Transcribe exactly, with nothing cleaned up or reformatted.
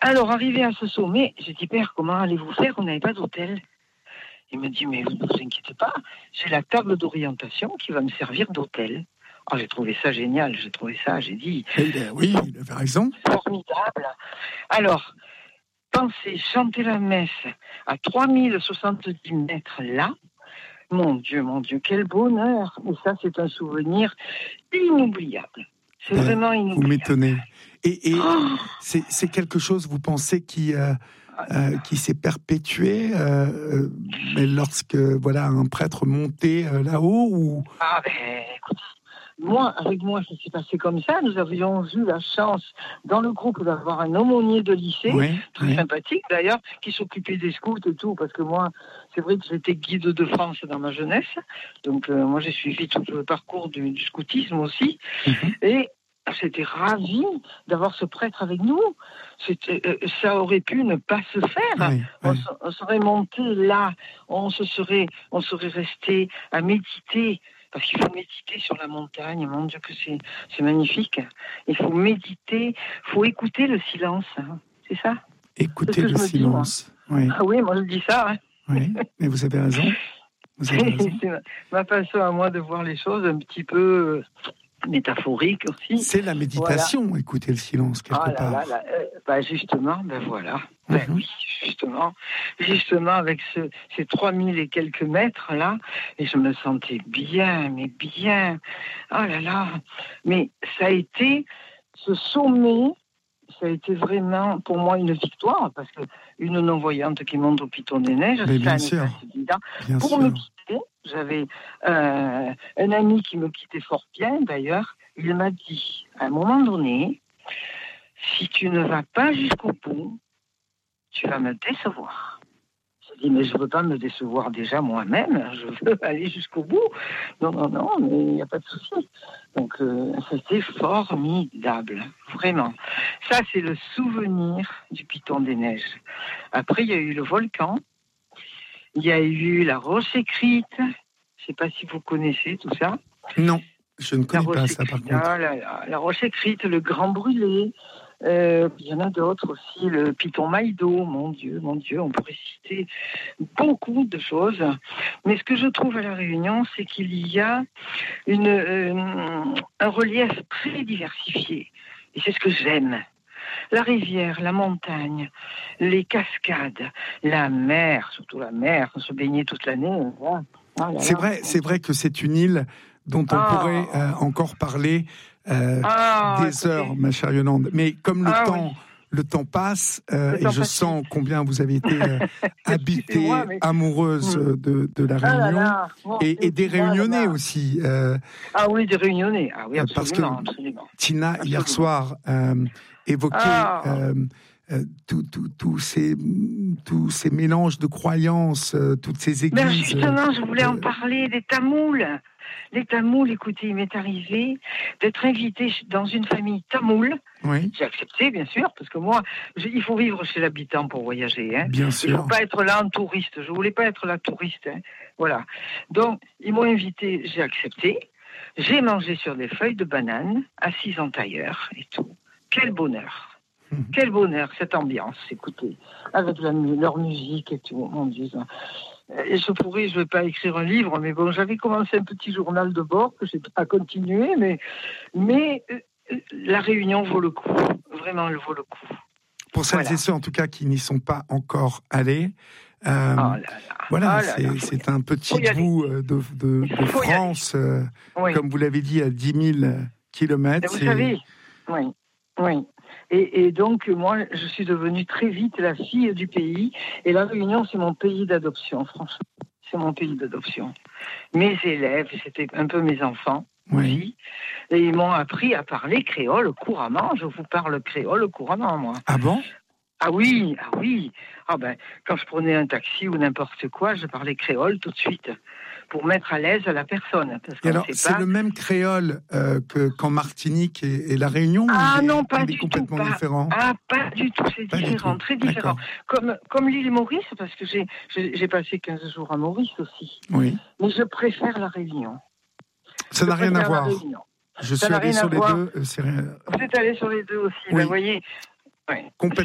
Alors, arrivé à ce sommet, j'ai dit, père, comment allez-vous faire? On n'avait pas d'hôtel. Il me dit, mais vous ne vous inquiétez pas, j'ai la table d'orientation qui va me servir d'hôtel. Oh, j'ai trouvé ça génial, j'ai trouvé ça, j'ai dit... Il a, oui, il avait raison. Formidable. Alors, pensez, chanter la messe à trois mille soixante-dix mètres là, mon Dieu, mon Dieu, quel bonheur. Et ça, c'est un souvenir inoubliable. C'est ben, vraiment inoubliable. Vous m'étonnez. Et, et oh c'est, c'est quelque chose, vous pensez, qui... Euh... Euh, qui s'est perpétué euh, mais lorsque voilà un prêtre montait euh, là-haut ou... Ah ben écoute, moi, avec moi ça s'est passé comme ça. Nous avions eu la chance dans le groupe d'avoir un aumônier de lycée, oui, très oui. sympathique d'ailleurs, qui s'occupait des scouts et tout, parce que moi c'est vrai que j'étais guide de France dans ma jeunesse, donc euh, moi j'ai suivi tout le parcours du, du scoutisme aussi, mm-hmm. et j'étais ravie d'avoir ce prêtre avec nous. C'était, euh, ça aurait pu ne pas se faire. Oui, on, oui. on serait monté là, on se serait, on serait resté à méditer, parce qu'il faut méditer sur la montagne. Mon Dieu que c'est, c'est magnifique. Il faut méditer, il faut écouter le silence. Hein. C'est ça. Écouter le silence. Dis, oui. Ah oui, moi je dis ça. Hein. Oui, mais vous avez raison. Vous avez raison. C'est ma, ma façon à moi de voir les choses un petit peu. Métaphorique aussi. C'est la méditation, voilà. Écouter le silence quelque ah là part. Là, là, euh, bah justement, ben voilà. Ben mm-hmm. Oui, justement, justement avec ce, ces trois mille et quelques mètres là, et je me sentais bien, mais bien. Oh là là. Mais ça a été ce sommet. Ça a été vraiment pour moi une victoire parce que une non-voyante qui monte au Piton des Neiges, mais ça bien n'est sûr. pas évident. Bien pour sûr. me quitter, j'avais euh, un ami qui me quittait fort bien d'ailleurs. Il m'a dit à un moment donné, si tu ne vas pas jusqu'au bout, tu vas me décevoir. J'ai dit, mais je ne veux pas me décevoir déjà moi-même, je veux aller jusqu'au bout. Non, non, non, mais il n'y a pas de souci. Donc, euh, c'était formidable, vraiment. Ça, c'est le souvenir du Piton des Neiges. Après, il y a eu le volcan, il y a eu la roche écrite. Je ne sais pas si vous connaissez tout ça. Non, je ne connais pas ça, par contre. Ah, la, la, la roche écrite, le Grand Brûlé. Euh, il y en a d'autres aussi, le Piton Maïdo, mon Dieu, mon Dieu, on pourrait citer beaucoup de choses. Mais ce que je trouve à La Réunion, c'est qu'il y a une, euh, un relief très diversifié. Et c'est ce que j'aime. La rivière, la montagne, les cascades, la mer, surtout la mer, on se baignait toute l'année. Voilà. Ah, là, c'est là. vrai, c'est vrai que c'est une île dont on ah. pourrait euh, encore parler euh, ah, des écoutez. heures, ma chère Yolande. Mais comme le ah, temps, oui. le temps passe, euh, le et temps je passe sens vite. combien vous avez été euh, habitée, moi, mais... amoureuse mmh. de, de la Réunion, ah là là. Bon, et, et des Réunionnais aussi. Euh, ah oui, des Réunionnais. Ah oui, absolument. Parce que absolument. Tina, absolument. hier soir, euh, évoquait ah. euh, euh, tous tout, tout ces, tout ces mélanges de croyances, euh, toutes ces églises. Mais justement, je voulais euh, en parler, des tamouls. Les tamouls, écoutez, il m'est arrivé d'être invité dans une famille tamoule. Oui. J'ai accepté, bien sûr, parce que moi, je, il faut vivre chez l'habitant pour voyager. Hein. Bien sûr. Il ne faut pas être là en touriste. Je ne voulais pas être là touriste. Hein. Voilà. Donc, ils m'ont invité, j'ai accepté. J'ai mangé sur des feuilles de banane, assise en tailleur et tout. Quel bonheur. Mmh. Quel bonheur, cette ambiance, écoutez, avec la, leur musique et tout, mon Dieu. Et je pourrais, je ne vais pas écrire un livre, mais bon, j'avais commencé un petit journal de bord que je n'ai pas continué, mais, mais euh, la Réunion vaut le coup, vraiment, elle vaut le coup. Pour celles voilà. et ceux, en tout cas, qui n'y sont pas encore allés, euh, oh là là. voilà, oh là c'est, là, c'est un petit bout de, de, de France, euh, oui. comme vous l'avez dit, à dix mille kilomètres. Vous c'est... savez, oui, oui. Et, et donc, moi, je suis devenue très vite la fille du pays. Et La Réunion, c'est mon pays d'adoption, franchement. C'est mon pays d'adoption. Mes élèves, c'était un peu mes enfants oui. aussi. Et ils m'ont appris à parler créole couramment. Je vous parle créole couramment, moi. Ah bon ? Ah oui, ah oui. Ah ben, quand je prenais un taxi ou n'importe quoi, je parlais créole tout de suite pour mettre à l'aise la personne. Parce et alors, c'est pas... le même créole euh, que, qu'en Martinique et, et La Réunion Ah ou non, est, pas il du est complètement tout. Pas, différent. Ah, pas du tout, c'est pas différent, tout. très différent. Comme, comme l'île Maurice, parce que j'ai, j'ai, j'ai passé quinze jours à Maurice aussi. Oui. Mais je préfère La Réunion. Ça je n'a rien à voir. Je Ça suis allé sur les voir. deux. C'est rien... Vous êtes allé sur les deux aussi, oui. ben, vous voyez. Ouais.